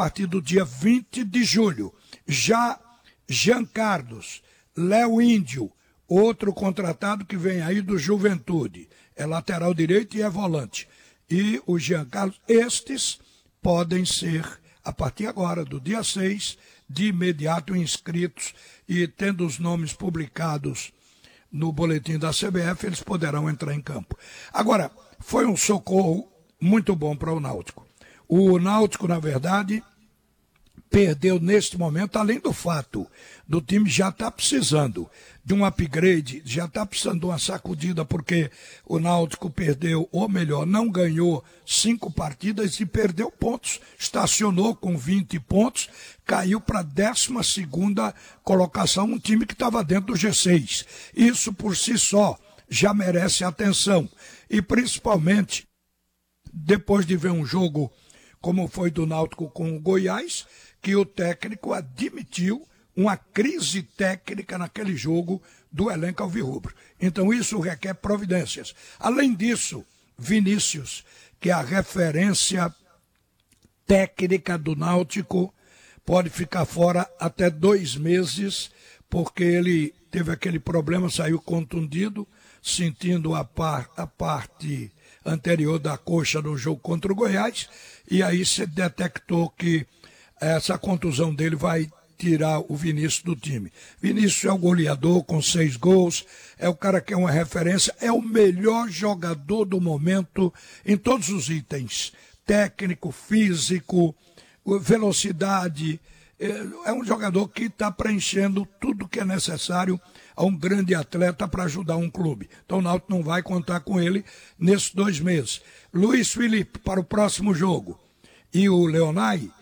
partir do dia 20 de julho. Já Jean Carlos, Léo Índio, outro contratado que vem aí do Juventude, é lateral direito e é volante. E o Jean Carlos, estes podem ser, a partir agora, do dia 6, de imediato inscritos e tendo os nomes publicados no boletim da CBF, eles poderão entrar em campo. Agora, foi um socorro muito bom para o Náutico. O Náutico, na verdade, perdeu neste momento, além do fato do time já estar precisando de um upgrade, já está precisando de uma sacudida, porque o Náutico perdeu, ou melhor, não ganhou 5 partidas e perdeu pontos. Estacionou com 20 pontos, caiu para a 12ª colocação, um time que estava dentro do G6. Isso por si só já merece atenção. E principalmente, depois de ver um jogo como foi do Náutico com o Goiás, que o técnico admitiu uma crise técnica naquele jogo do elenco alvirrubro. Então isso requer providências. Além disso, Vinícius, que é a referência técnica do Náutico, pode ficar fora até 2 meses, porque ele teve aquele problema, saiu contundido, sentindo a parte anterior da coxa no jogo contra o Goiás, e aí se detectou que essa contusão dele vai tirar o Vinícius do time. Vinícius é o goleador com 6 gols, é o cara que é uma referência, é o melhor jogador do momento em todos os itens, técnico, físico, velocidade, é um jogador que está preenchendo tudo que é necessário a um grande atleta para ajudar um clube. Então o Náutico não vai contar com ele nesses 2 meses. Luiz Felipe para o próximo jogo. E o Leonai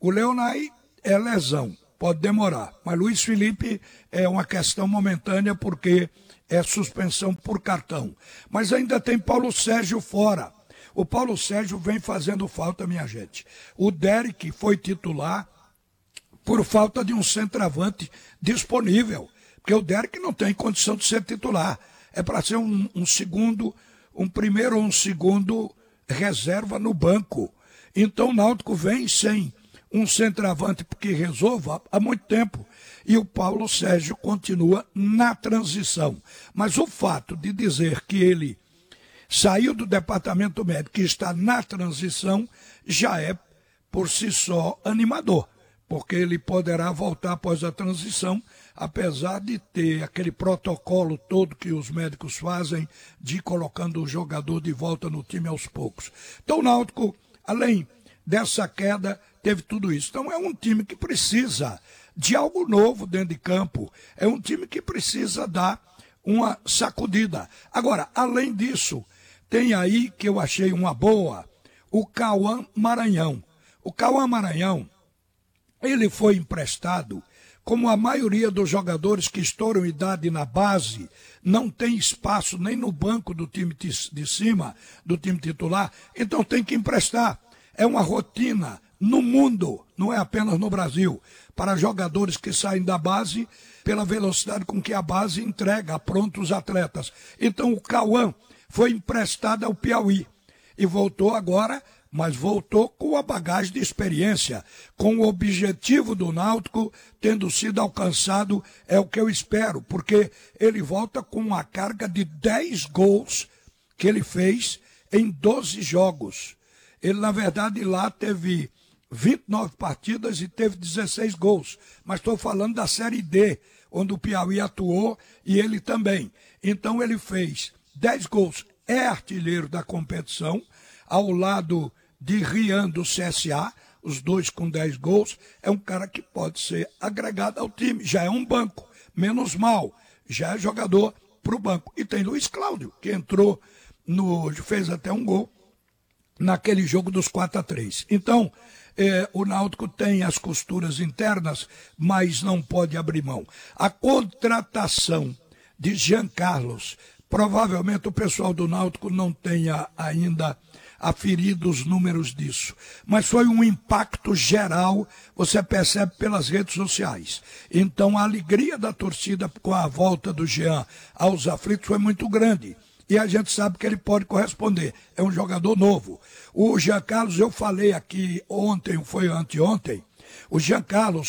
é lesão, pode demorar, mas Luiz Felipe é uma questão momentânea porque é suspensão por cartão. Mas ainda tem Paulo Sérgio fora. O Paulo Sérgio vem fazendo falta, minha gente. O Derek foi titular por falta de um centroavante disponível, porque o Derek não tem condição de ser titular. É para ser um primeiro ou um segundo reserva no banco. Então o Náutico vem sem um centroavante que resolva há muito tempo. E o Paulo Sérgio continua na transição. Mas o fato de dizer que ele saiu do departamento médico e está na transição já é, por si só, animador. Porque ele poderá voltar após a transição, apesar de ter aquele protocolo todo que os médicos fazem de ir colocando o jogador de volta no time aos poucos. Então o Náutico, além dessa queda, teve tudo isso. Então é um time que precisa de algo novo dentro de campo. É um time que precisa dar uma sacudida. Agora, além disso, tem aí que eu achei uma boa, o Cauã Maranhão. O Cauã Maranhão, ele foi emprestado, como a maioria dos jogadores que estouram idade na base, não tem espaço nem no banco do time de cima, do time titular, então tem que emprestar. É uma rotina no mundo, não é apenas no Brasil, para jogadores que saem da base pela velocidade com que a base entrega pronto os atletas. Então o Cauã foi emprestado ao Piauí e voltou agora, mas voltou com a bagagem de experiência, com o objetivo do Náutico tendo sido alcançado, é o que eu espero, porque ele volta com uma carga de 10 gols que ele fez em 12 jogos. Ele, na verdade, lá teve 29 partidas e teve 16 gols. Mas estou falando da Série D, onde o Piauí atuou e ele também. Então ele fez 10 gols, é artilheiro da competição, ao lado de Rian do CSA, os dois com 10 gols. É um cara que pode ser agregado ao time, já é um banco, menos mal, já é jogador para o banco. E tem Luiz Cláudio, que entrou, fez até um gol naquele jogo dos 4-3. Então, o Náutico tem as costuras internas, mas não pode abrir mão. A contratação de Jean Carlos, provavelmente o pessoal do Náutico não tenha ainda aferido os números disso, mas foi um impacto geral, você percebe pelas redes sociais. Então a alegria da torcida com a volta do Jean aos aflitos foi muito grande. e a gente sabe que ele pode corresponder. É um jogador novo. O Jean Carlos, eu falei aqui ontem, foi anteontem, o Jean Carlos